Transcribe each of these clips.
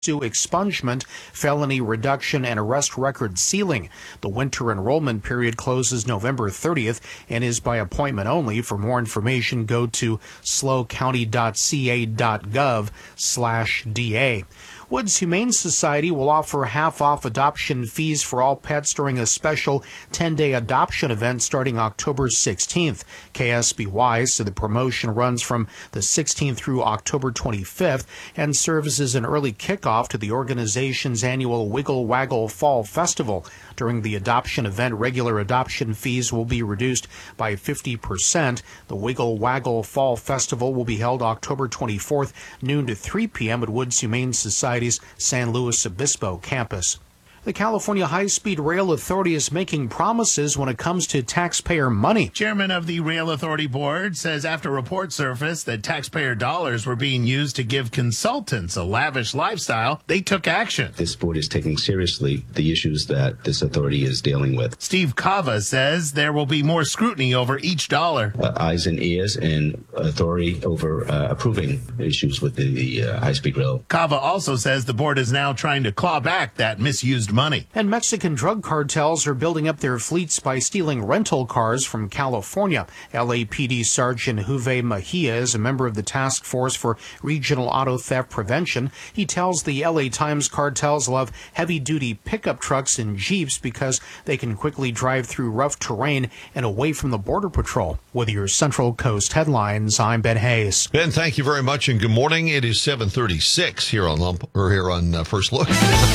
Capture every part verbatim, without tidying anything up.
to expungement, felony reduction, and arrest record sealing. The winter enrollment period closes November thirtieth and is by appointment only. For more information, go to slocounty.ca.gov slash DA. Woods Humane Society will offer half-off adoption fees for all pets during a special ten-day adoption event starting October sixteenth. K S B Y said the promotion runs from the sixteenth through October twenty-fifth and serves as an early kickoff to the organization's annual Wiggle Waggle Fall Festival. During the adoption event, regular adoption fees will be reduced by fifty percent. The Wiggle Waggle Fall Festival will be held October twenty-fourth, noon to three p.m. at Woods Humane Society's San Luis Obispo campus. The California High-Speed Rail Authority is making promises when it comes to taxpayer money. Chairman of the Rail Authority Board says after reports surfaced that taxpayer dollars were being used to give consultants a lavish lifestyle, they took action. This board is taking seriously the issues that this authority is dealing with. Steve Cava says there will be more scrutiny over each dollar. Uh, eyes and ears and authority over uh, approving issues with the, the uh, high-speed rail. Cava also says the board is now trying to claw back that misused money. And Mexican drug cartels are building up their fleets by stealing rental cars from California. L A P D Sergeant Juve Mejia is a member of the Task Force for Regional Auto Theft Prevention. He tells the L A Times cartels love heavy-duty pickup trucks and Jeeps because they can quickly drive through rough terrain and away from the Border Patrol. With your Central Coast headlines, I'm Ben Hayes. Ben, thank you very much, and good morning. It is seven thirty-six here on Lump, or here on uh, First Look.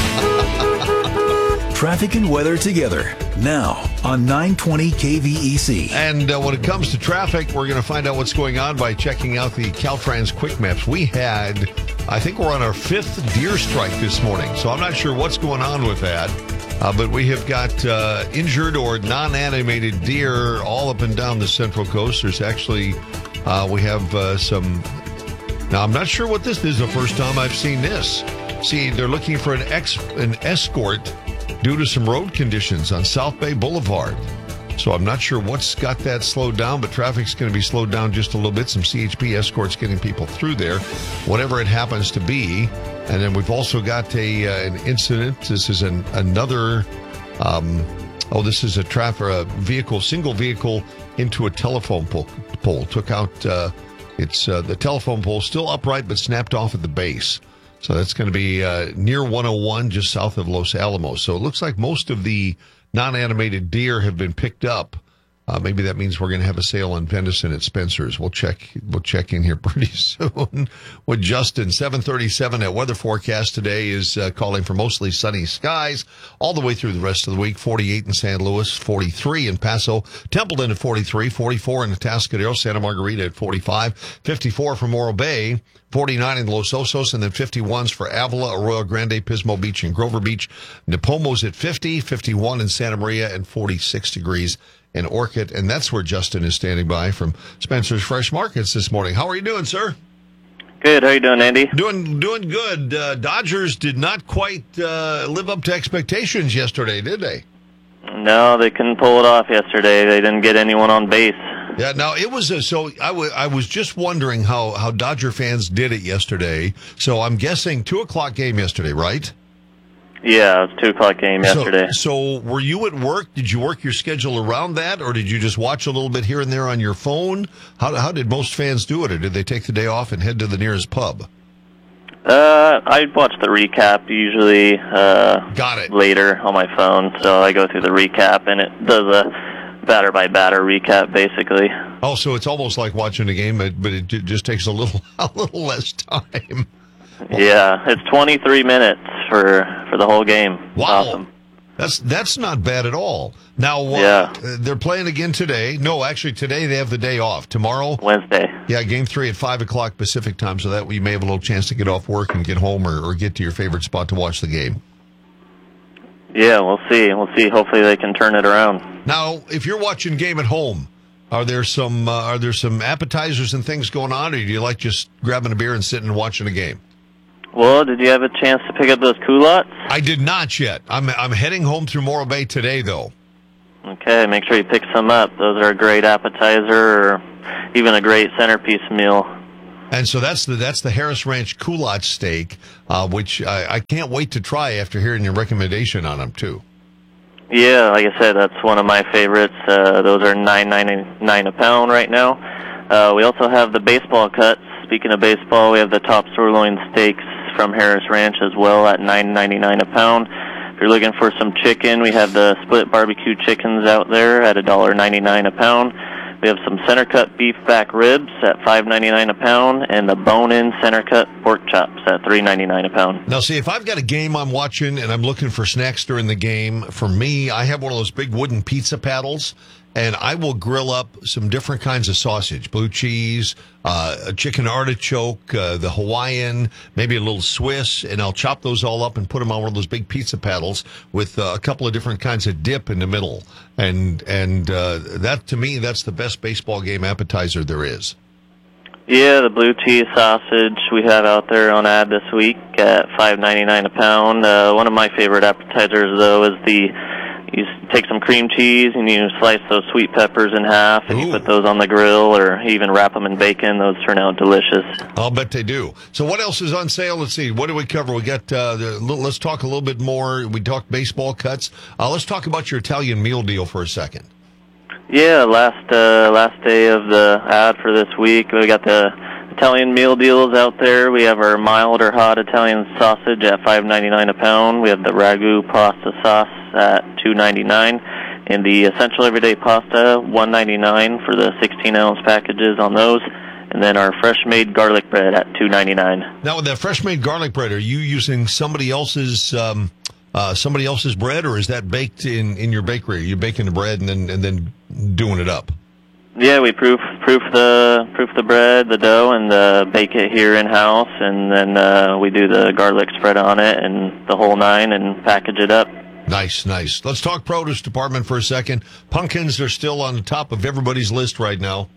Traffic and weather together now on nine twenty K V E C. And uh, when it comes to traffic, we're going to find out what's going on by checking out the Caltrans Quick Maps. We had, I think we're on our fifth deer strike this morning, so I'm not sure what's going on with that. Uh, but we have got uh, injured or non-animated deer all up and down the Central Coast. There's actually, uh, we have uh, some, now I'm not sure what this is, the first time I've seen this. See, they're looking for an, ex, an escort due to some road conditions on South Bay Boulevard. So I'm not sure what's got that slowed down, but traffic's going to be slowed down just a little bit. Some C H P escorts getting people through there, whatever it happens to be. And then we've also got a uh, an incident. This is an another, um, oh, this is a traffic, a vehicle, single vehicle into a telephone pole. pole. Took out, uh, it's uh, the telephone pole still upright, but snapped off at the base. So that's going to be uh, near one oh one, just south of Los Alamos. So it looks like most of the non-animated deer have been picked up. Uh, maybe that means we're going to have a sale on venison at Spencer's. We'll check. We'll check in here pretty soon with Justin. seven thirty-seven at weather forecast today is uh, calling for mostly sunny skies all the way through the rest of the week. forty-eight in San Luis, forty-three in Paso, Templeton at forty-three, forty-four in Atascadero, Santa Margarita at forty-five, fifty-four for Morro Bay, forty-nine in Los Osos, and then fifty-ones for Avila, Arroyo Grande, Pismo Beach, and Grover Beach. Napomo's at fifty, fifty-one in Santa Maria, and forty-six degrees in Orchid. And that's where Justin is standing by from Spencer's Fresh Markets this morning. How are you doing, sir? Good. How are you doing, Andy? Doing doing good. Uh, Dodgers did not quite uh, live up to expectations yesterday, did they? No, they couldn't pull it off yesterday. They didn't get anyone on base. Yeah, now it was a, so I, w- I was just wondering how, how Dodger fans did it yesterday. So I'm guessing two o'clock game yesterday, right? Yeah, it was two o'clock game yesterday. So, so were you at work? Did you work your schedule around that, or did you just watch a little bit here and there on your phone? How how did most fans do it, or did they take the day off and head to the nearest pub? Uh, I watch the recap usually. Uh, Got it. Later on my phone, so I go through the recap, and it does a batter by batter recap basically. Oh, so it's almost like watching a game, but, but it just takes a little a little less time. Yeah, it's twenty-three minutes for for the whole game. Wow. Awesome. That's that's not bad at all. Now, uh, yeah. they're playing again today. No, actually, today they have the day off. Tomorrow, Wednesday. Yeah, game three at five o'clock Pacific time, so that way you may have a little chance to get off work and get home or, or get to your favorite spot to watch the game. Yeah, we'll see. We'll see. Hopefully they can turn it around. Now, if you're watching game at home, are there some uh, are there some appetizers and things going on, or do you like just grabbing a beer and sitting and watching a game? Well, did you have a chance to pick up those culottes? I did not yet. I'm I'm heading home through Morro Bay today, though. Okay, make sure you pick some up. Those are a great appetizer or even a great centerpiece meal. And so that's the that's the Harris Ranch Culotte steak, uh, which I, I can't wait to try after hearing your recommendation on them, too. Yeah, like I said, that's one of my favorites. Uh, those are nine ninety-nine a pound right now. Uh, we also have the baseball cuts. Speaking of baseball, we have the top sirloin steaks from Harris Ranch as well at nine ninety-nine a pound. If you're looking for some chicken, we have the split barbecue chickens out there at one ninety-nine a pound. We have some center cut beef back ribs at five ninety-nine a pound, and the bone-in center cut pork chops at three ninety-nine a pound. Now, see, if I've got a game I'm watching and I'm looking for snacks during the game, for me, I have one of those big wooden pizza paddles, and I will grill up some different kinds of sausage, blue cheese, uh, a chicken artichoke, uh, the Hawaiian, maybe a little Swiss, and I'll chop those all up and put them on one of those big pizza paddles with uh, a couple of different kinds of dip in the middle. And and uh, that, to me, that's the best baseball game appetizer there is. Yeah, the blue cheese sausage we have out there on ad this week at five ninety-nine a pound. Uh, one of my favorite appetizers, though, is the you take some cream cheese and you slice those sweet peppers in half and Ooh. You put those on the grill or even wrap them in bacon. Those turn out delicious. I'll bet they do. So what else is on sale? Let's see. What do we cover? We got, uh, the, let's talk a little bit more. We talked baseball cuts. Uh, let's talk about your Italian meal deal for a second. Yeah, last uh, last day of the ad for this week, we got the Italian meal deals out there. We have our mild or hot Italian sausage at five ninety-nine a pound. We have the ragu pasta sauce at two ninety-nine, and the essential everyday pasta one ninety-nine for the sixteen ounce packages on those. And then our fresh made garlic bread at two ninety-nine. Now, with that fresh made garlic bread, are you using somebody else's um, uh, somebody else's bread, or is that baked in, in your bakery? Are you baking the bread and then and then doing it up? Yeah, we proof proof the proof the bread, the dough, and uh, bake it here in house, and then uh, we do the garlic spread on it and the whole nine, and package it up. Nice, nice. Let's talk produce department for a second. Pumpkins are still on the top of everybody's list right now.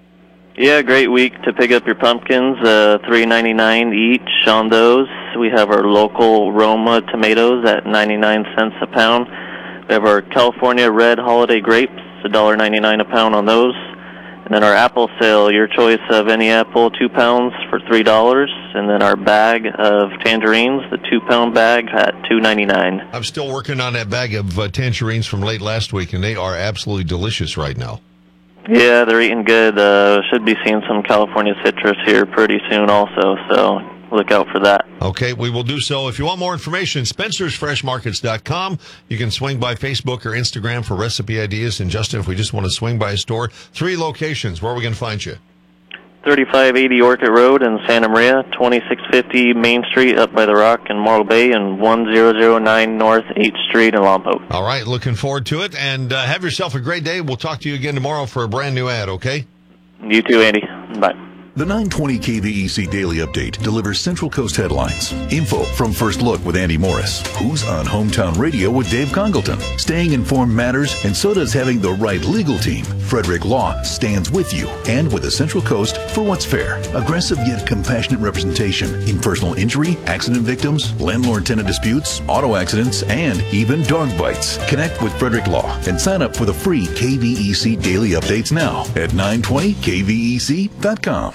Yeah, great week to pick up your pumpkins. Uh, three ninety-nine each on those. We have our local Roma tomatoes at ninety-nine cents a pound. We have our California red holiday grapes, one ninety-nine a pound on those. And then our apple sale, your choice of any apple, two pounds for three dollars. And then our bag of tangerines, the two-pound bag at two ninety-nine. I'm still working on that bag of uh, tangerines from late last week, and they are absolutely delicious right now. Yeah, they're eating good. Uh, should be seeing some California citrus here pretty soon also, so look out for that. Okay, we will do so. If you want more information, Spencer's Fresh Markets dot com. You can swing by Facebook or Instagram for recipe ideas. And Justin, if we just want to swing by a store, three locations. Where are we going to find you? thirty-five eighty Orchid Road in Santa Maria, twenty-six fifty Main Street up by the Rock in Morro Bay, and one thousand nine North eighth Street in Lompoc. All right, looking forward to it. And uh, have yourself a great day. We'll talk to you again tomorrow for a brand new ad, okay? You too, Andy. Bye. The nine twenty K V E C Daily Update delivers Central Coast headlines. Info from First Look with Andy Morris. Who's on Hometown Radio with Dave Congleton? Staying informed matters, and so does having the right legal team. Frederick Law stands with you and with the Central Coast for what's fair. Aggressive yet compassionate representation in personal injury, accident victims, landlord-tenant disputes, auto accidents, and even dog bites. Connect with Frederick Law and sign up for the free K V E C Daily Updates now at nine twenty K V E C dot com.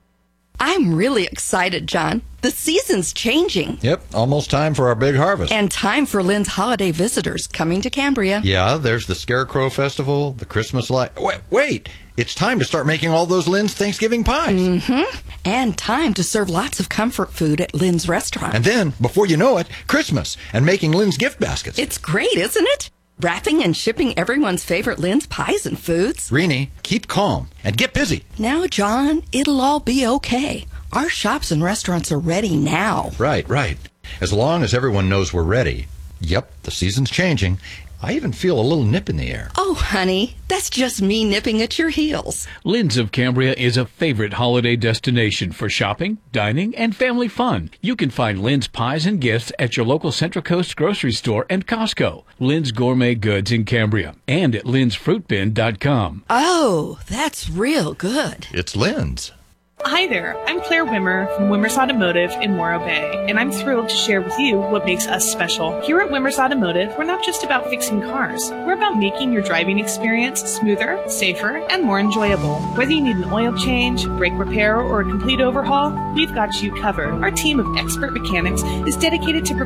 I'm really excited, John. The season's changing. Yep, almost time for our big harvest. And time for Lynn's holiday visitors coming to Cambria. Yeah, there's the Scarecrow Festival, the Christmas light. Wait, wait, it's time to start making all those Lynn's Thanksgiving pies. Mm-hmm. And time to serve lots of comfort food at Lynn's restaurant. And then, before you know it, Christmas and making Lynn's gift baskets. It's great, isn't it? Wrapping and shipping everyone's favorite Lynn's pies and foods. Rini, keep calm and get busy. Now, John, it'll all be okay. Our shops and restaurants are ready now. Right, right. As long as everyone knows we're ready. Yep, the season's changing. I even feel a little nip in the air. Oh, honey, that's just me nipping at your heels. Lynn's of Cambria is a favorite holiday destination for shopping, dining, and family fun. You can find Lynn's pies and gifts at your local Central Coast grocery store and Costco. Lynn's Gourmet Goods in Cambria and at Lynn's Fruit Bin dot com. Oh, that's real good. It's Lynn's. Hi there, I'm Claire Wimmer from Wimmer's Automotive in Morro Bay, and I'm thrilled to share with you what makes us special. Here at Wimmer's Automotive, we're not just about fixing cars. We're about making your driving experience smoother, safer, and more enjoyable. Whether you need an oil change, brake repair, or a complete overhaul, we've got you covered. Our team of expert mechanics is dedicated to